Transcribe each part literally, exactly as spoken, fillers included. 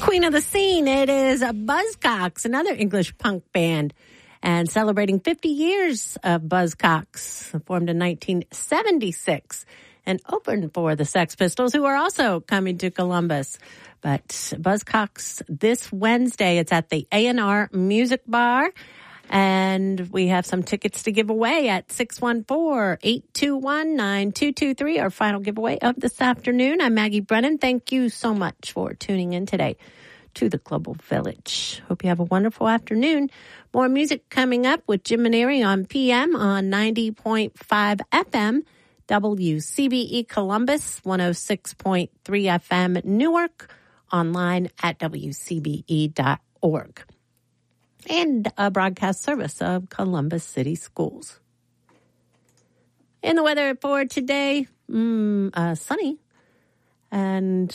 Queen of the scene, it is Buzzcocks, another English punk band, and celebrating fifty years of Buzzcocks, formed in nineteen seventy-six and opened for the Sex Pistols, who are also coming to Columbus. But Buzzcocks this Wednesday, it's at the A and R Music Bar, and we have some tickets to give away at six one four, eight two one, nine two two three, our final giveaway of this afternoon. I'm Maggie Brennan. Thank you so much for tuning in today to the Global Village. Hope you have a wonderful afternoon. More music coming up with Jim Maneri on P M on ninety point five F M, W C B E Columbus, one oh six point three F M Newark, online at W C B E dot org. And a broadcast service of Columbus City Schools. In the weather for today, mm, uh, sunny. And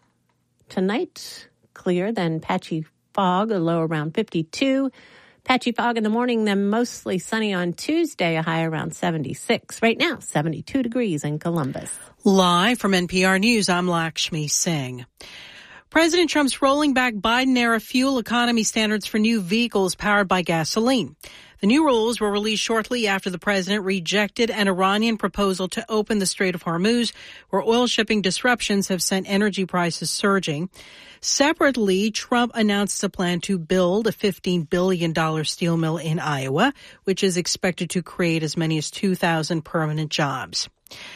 tonight, clear, then patchy fog, a low around fifty-two. Patchy fog in the morning, then mostly sunny on Tuesday, a high around seventy-six. Right now, seventy-two degrees in Columbus. Live from N P R News, I'm Lakshmi Singh. President Trump's rolling back Biden-era fuel economy standards for new vehicles powered by gasoline. The new rules were released shortly after the president rejected an Iranian proposal to open the Strait of Hormuz, where oil shipping disruptions have sent energy prices surging. Separately, Trump announced a plan to build a fifteen billion dollars steel mill in Iowa, which is expected to create as many as two thousand permanent jobs.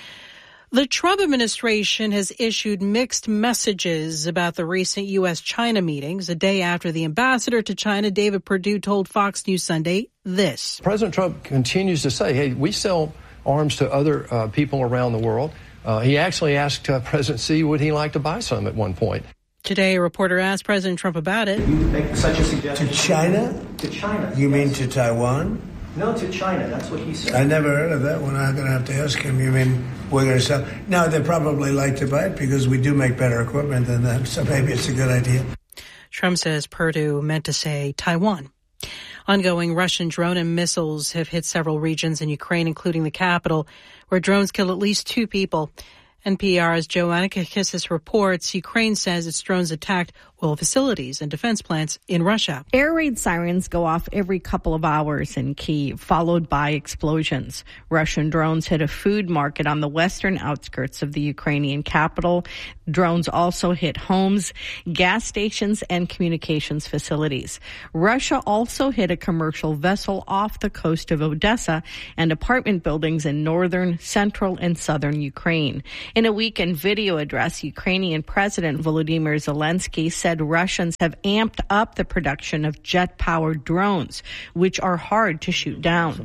The Trump administration has issued mixed messages about the recent U S China meetings. A day after the ambassador to China, David Perdue, told Fox News Sunday this. President Trump continues to say, hey, we sell arms to other uh, people around the world. Uh, he actually asked uh, President Xi, would he like to buy some at one point? Today, a reporter asked President Trump about it. You make such a suggestion. To China? To China. You yes. mean to Taiwan? No, to China. That's what he said. I never heard of that one. I'm going to have to ask him. You mean we're going to sell? No, they probably like to buy it because we do make better equipment than them, so maybe it's a good idea. Trump says Perdue meant to say Taiwan. Ongoing Russian drone and missiles have hit several regions in Ukraine, including the capital, where drones killed at least two people. N P R's Joanna Kakissis reports Ukraine says its drones attacked oil facilities and defense plants in Russia. Air raid sirens go off every couple of hours in Kyiv, followed by explosions. Russian drones hit a food market on the western outskirts of the Ukrainian capital. Drones also hit homes, gas stations, and communications facilities. Russia also hit a commercial vessel off the coast of Odessa and apartment buildings in northern, central, and southern Ukraine. In a weekend video address, Ukrainian President Volodymyr Zelensky said Russians have amped up the production of jet-powered drones, which are hard to shoot down.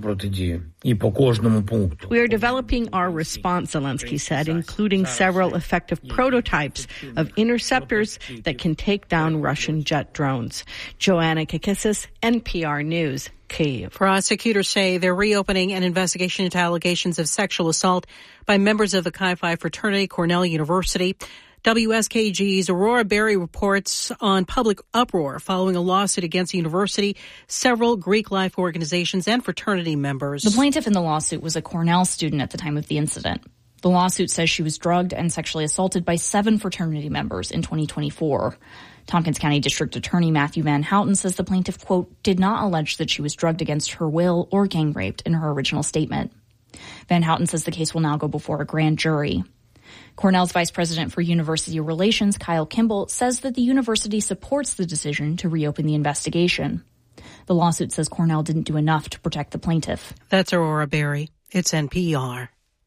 We are developing our response, Zelensky said, including several effective prototypes of interceptors that can take down Russian jet drones. Joanna Kakissis, N P R News, Kyiv. Prosecutors say they're reopening an investigation into allegations of sexual assault by members of the Chi Phi fraternity, Cornell University. W S K G's Aurora Berry reports on public uproar following a lawsuit against the university, several Greek life organizations, and fraternity members. The plaintiff in the lawsuit was a Cornell student at the time of the incident. The lawsuit says she was drugged and sexually assaulted by seven fraternity members in twenty twenty-four. Tompkins County District Attorney Matthew Van Houten says the plaintiff, quote, did not allege that she was drugged against her will or gang raped in her original statement. Van Houten says the case will now go before a grand jury. Cornell's Vice President for University Relations, Kyle Kimball, says that the university supports the decision to reopen the investigation. The lawsuit says Cornell didn't do enough to protect the plaintiff. That's Aurora Berry. It's N P R.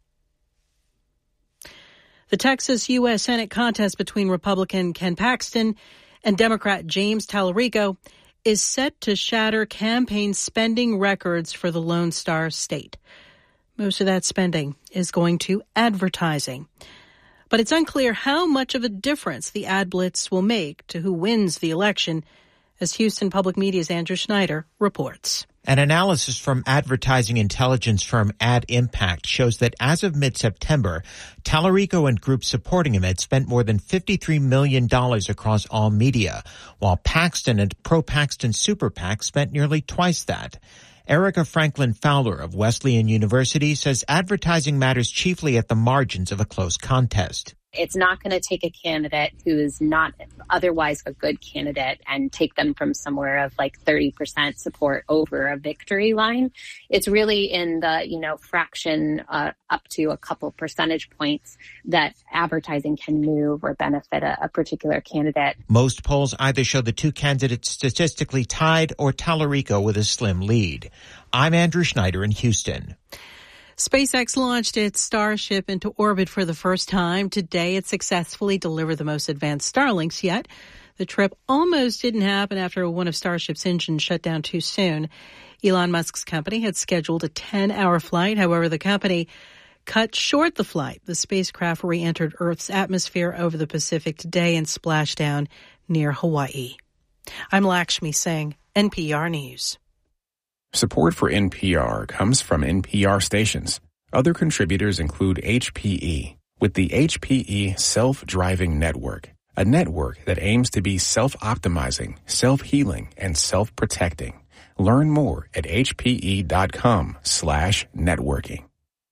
The Texas U S Senate contest between Republican Ken Paxton and Democrat James Tallarico is set to shatter campaign spending records for the Lone Star State. Most of that spending is going to advertising. But it's unclear how much of a difference the ad blitz will make to who wins the election, as Houston Public Media's Andrew Schneider reports. An analysis from advertising intelligence firm Ad Impact shows that as of mid-September, Tallarico and groups supporting him had spent more than fifty-three million dollars across all media, while Paxton and pro-Paxton Super PAC spent nearly twice that. Erica Franklin Fowler of Wesleyan University says advertising matters chiefly at the margins of a close contest. It's not going to take a candidate who is not otherwise a good candidate and take them from somewhere of like thirty percent support over a victory line. It's really in the, you know, fraction uh, up to a couple percentage points that advertising can move or benefit a, a particular candidate. Most polls either show the two candidates statistically tied or Tallarico with a slim lead. I'm Andrew Schneider in Houston. SpaceX launched its Starship into orbit for the first time. Today, it successfully delivered the most advanced Starlinks yet. The trip almost didn't happen after one of Starship's engines shut down too soon. Elon Musk's company had scheduled a ten-hour flight. However, the company cut short the flight. The spacecraft re-entered Earth's atmosphere over the Pacific today and splashed down near Hawaii. I'm Lakshmi Singh, N P R News. Support for N P R comes from N P R stations. Other contributors include H P E, with the H P E Self-Driving Network, a network that aims to be self-optimizing, self-healing, and self-protecting. Learn more at hpe.com slash networking.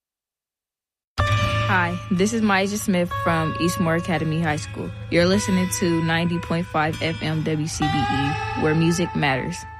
Hi, this is Maisha Smith from Eastmore Academy High School. You're listening to ninety point five F M W C B E, where music matters.